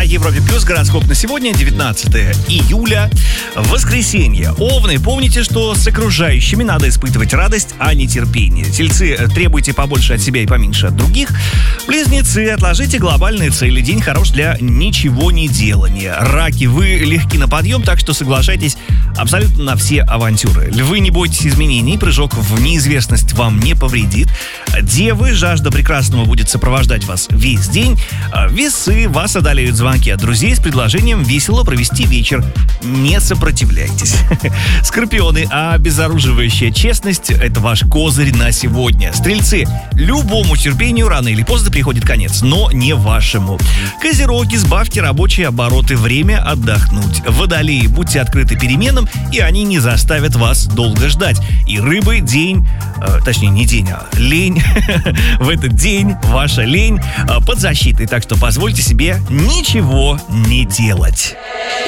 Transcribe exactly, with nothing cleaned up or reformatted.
Европе Плюс. Гороскоп на сегодня, девятнадцатое июля, воскресенье. Овны, помните, что с окружающими надо испытывать радость, а не терпение. Тельцы, требуйте побольше от себя и поменьше от других. Близнецы, отложите глобальные цели. День хорош для ничего не делания. Раки, вы легки на подъем, так что соглашайтесь абсолютно на все авантюры. Львы, не бойтесь изменений, прыжок в неизвестность вам не повредит. Девы, жажда прекрасного будет сопровождать вас весь день. Весы, вас одолеют звонки от друзей с предложением весело провести вечер. Не сопротивляйтесь. Скорпионы, обезоруживающая честность — это ваш козырь на сегодня. Стрельцы, любому терпению рано или поздно приходит конец, но не вашему. Козероги, сбавьте рабочие обороты, время отдохнуть. Водолеи, будьте открыты переменам, и они не заставят вас долго ждать. И рыбы, день, э, точнее не день, а лень. В этот день ваша лень э, под защитой, так что позвольте себе ничего не делать.